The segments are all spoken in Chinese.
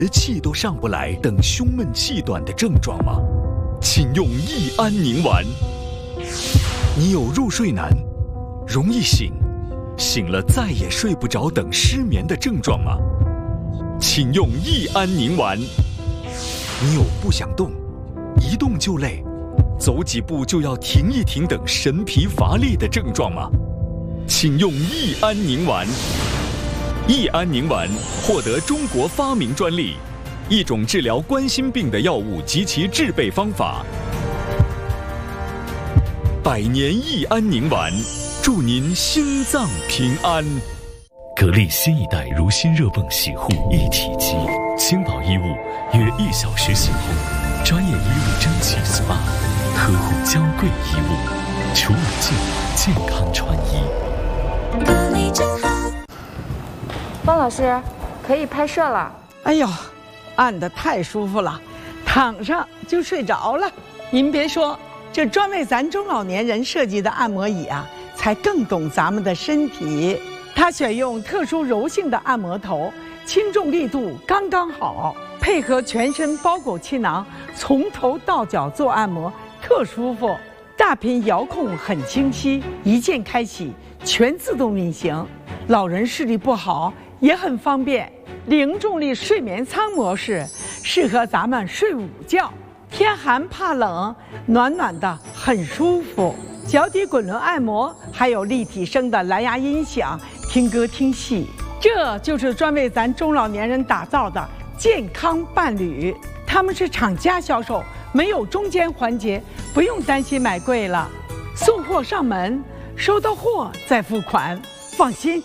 气都上不来等胸闷气短的症状吗？请用益安宁丸。你有入睡难、容易醒、醒了再也睡不着等失眠的症状吗？请用益安宁丸。你有不想动、一动就累、走几步就要停一停等神疲乏力的症状吗？请用益安宁丸。益安宁丸获得中国发明专利，一种治疗冠心病的药物及其制备方法。100年益安宁丸，祝您心脏平安。 格力新一代如新热泵洗护一体机，轻薄衣物约1小时洗后，专业衣物蒸汽 SPA， 呵护娇贵衣物，除霉净，健康穿衣。 格力真好。 方老师，可以拍摄了。 哎呦，按得太舒服了，躺上就睡着了。您别说，这专为咱中老年人设计的按摩椅啊，才更懂咱们的身体。它选用特殊柔性的按摩头，轻重力度刚刚好，配合全身包裹气囊，从头到脚做按摩，特舒服。大屏遥控很清晰，一键开启，全自动运行。老人视力不好也很方便。零重力睡眠舱模式适合咱们睡午觉，天寒怕冷，暖暖的很舒服。脚底滚轮按摩，还有立体声的蓝牙音响，听歌听戏。这就是专为咱中老年人打造的健康伴侣。他们是厂家销售，没有中间环节，不用担心买贵了。送货上门，收到货再付款，放心。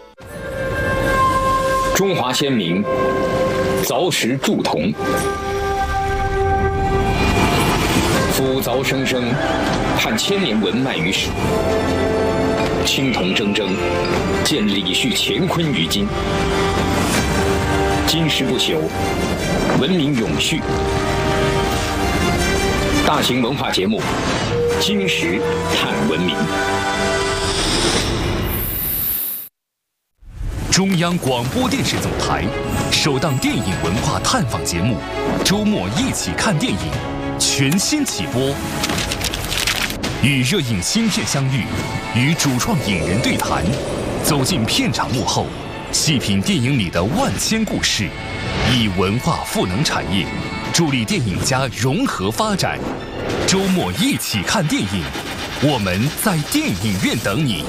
中华先民凿石铸铜，夫凿生生，盼千年文脉于史。青铜铮铮，见李旭乾坤于今。金石不朽，文明永续。大型文化节目《金石探文明》。 中央广播电视总台首档电影文化探访节目《周末一起看电影》全新起播，与热映新片相遇，与主创影人对谈，走进片场幕后，细品电影里的万千故事，以文化赋能产业，助力电影家融合发展。周末一起看电影，我们在电影院等你。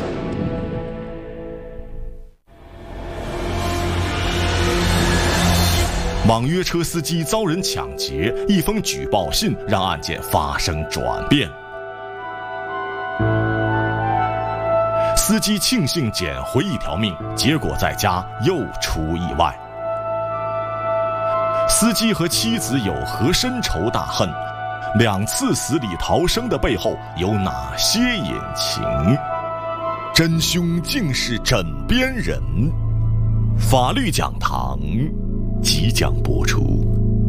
网约车司机遭人抢劫，一封举报信让案件发生转变。司机庆幸捡回一条命，结果在家又出意外。司机和妻子有何深仇大恨？2次死里逃生的背后有哪些隐情？真凶竟是枕边人。法律讲堂即将播出。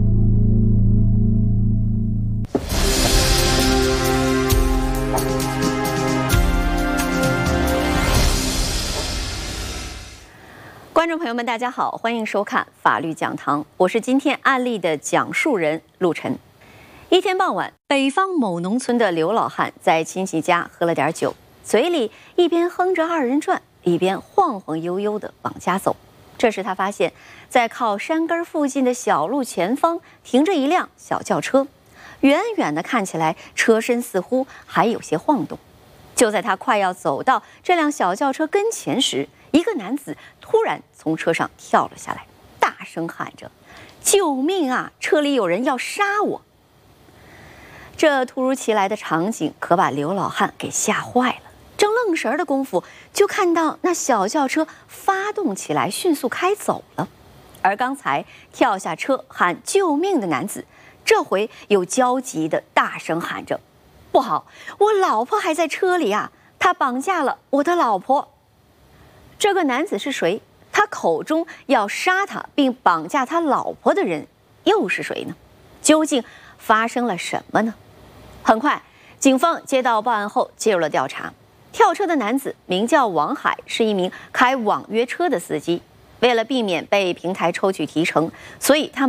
观众朋友们，大家好，欢迎收看法律讲堂，我是今天案例的讲述人陆晨。一天傍晚，北方某农村的刘老汉在亲戚家喝了点酒，嘴里一边哼着2人转，一边晃晃悠悠地往家走。这时他发现，在靠山根附近的小路前方停着一辆小轿车，远远的看起来车身似乎还有些晃动。就在他快要走到这辆小轿车跟前时，一个男子突然从车上跳了下来，大声喊着：“救命啊！车里有人要杀我！”这突如其来的场景可把刘老汉给吓坏了。正愣神的功夫，就看到那小轿车发动起来，迅速开走了。而刚才跳下车喊救命的男子，这回又焦急地大声喊着：“不好，我老婆还在车里啊！他绑架了我的老婆。”这个男子是谁？他口中要杀他并绑架他老婆的人又是谁呢？究竟发生了什么呢？很快，警方接到报案后介入了调查。跳车的男子名叫王海，是一名开网约车的司机。 为了避免被平台抽取提成，所以他们